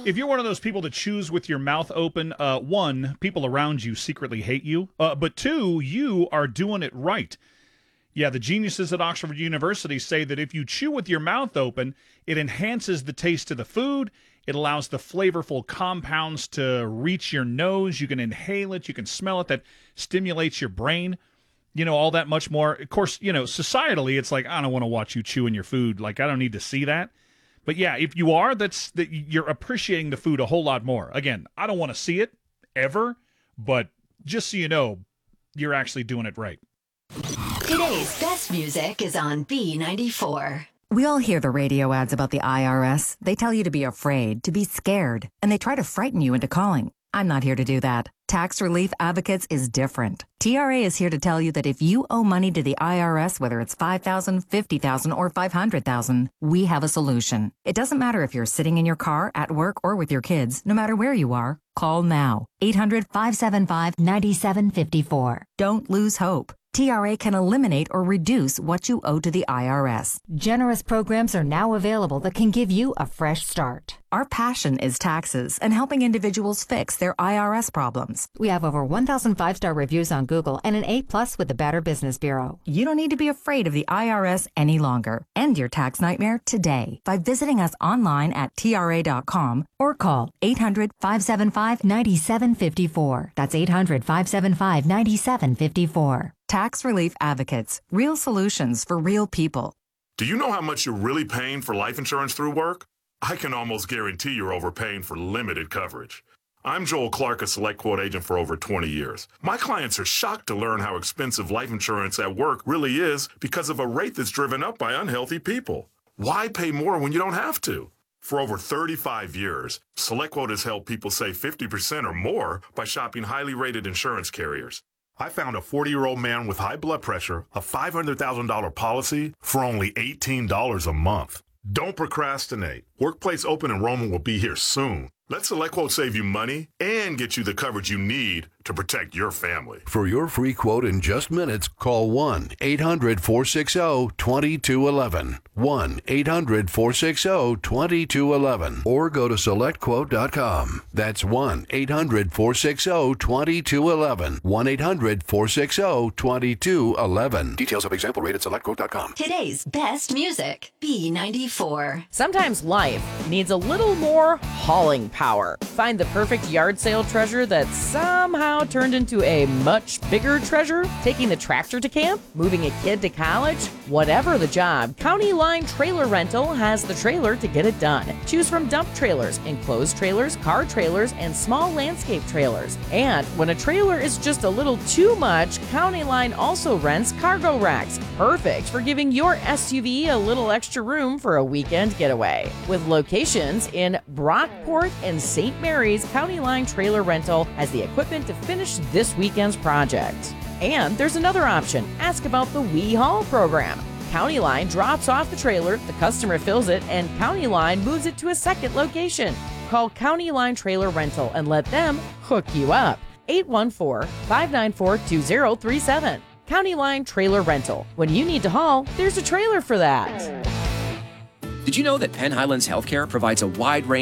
if you're one of those people that chews with your mouth open, one, people around you secretly hate you, but two, you are doing it right. Yeah, the geniuses at Oxford University say that if you chew with your mouth open, it enhances the taste of the food. It allows the flavorful compounds to reach your nose. You can inhale it. You can smell it. That stimulates your brain, all that much more. Of course, societally, it's like, I don't want to watch you chewing your food. Like, I don't need to see that. But yeah, if you are, that you're appreciating the food a whole lot more. Again, I don't want to see it ever, but just so you know, you're actually doing it right. Today's best music is on B94. We all hear the radio ads about the IRS. They tell you to be afraid, to be scared, and they try to frighten you into calling. I'm not here to do that. Tax Relief Advocates is different. TRA is here to tell you that if you owe money to the IRS, whether it's $5,000, $50,000, or $500,000, we have a solution. It doesn't matter if you're sitting in your car, at work, or with your kids. No matter where you are, call now. 800-575-9754. Don't lose hope. TRA can eliminate or reduce what you owe to the IRS. Generous programs are now available that can give you a fresh start. Our passion is taxes and helping individuals fix their IRS problems. We have over 1,000 5-star reviews on Google and an A+ with the Better Business Bureau. You don't need to be afraid of the IRS any longer. End your tax nightmare today by visiting us online at TRA.com or call 800-575-9754. That's 800-575-9754. Tax Relief Advocates. Real solutions for real people. Do you know how much you're really paying for life insurance through work? I can almost guarantee you're overpaying for limited coverage. I'm Joel Clark, a Select Quote agent for over 20 years. My clients are shocked to learn how expensive life insurance at work really is because of a rate that's driven up by unhealthy people. Why pay more when you don't have to? For over 35 years, Select Quote has helped people save 50% or more by shopping highly rated insurance carriers. I found a 40-year-old man with high blood pressure, a $500,000 policy for only $18 a month. Don't procrastinate. Workplace open enrollment will be here soon. Let SelectQuote save you money and get you the coverage you need to protect your family. For your free quote in just minutes, call 1-800-460-2211. 1-800-460-2211. Or go to SelectQuote.com. That's 1-800-460-2211. 1-800-460-2211. Details of example rate at SelectQuote.com. Today's best music, B94. Sometimes life needs a little more hauling power. Find the perfect yard sale treasure that somehow turned into a much bigger treasure. Taking the tractor to camp, moving a kid to college, whatever the job, County Line Trailer Rental has the trailer to get it done. Choose from dump trailers, enclosed trailers, car trailers, and small landscape trailers. And when a trailer is just a little too much, County Line also rents cargo racks. Perfect for giving your SUV a little extra room for a weekend getaway. With locations in Brockport and St. Mary's, County Line Trailer Rental has the equipment to finish this weekend's project. And there's another option. Ask about the We Haul program. County Line drops off the trailer, the customer fills it, and County Line moves it to a second location. Call County Line Trailer Rental and let them hook you up. 814-594-2037. County Line Trailer Rental. When you need to haul, there's a trailer for that. Did you know that Penn Highlands Healthcare provides a wide range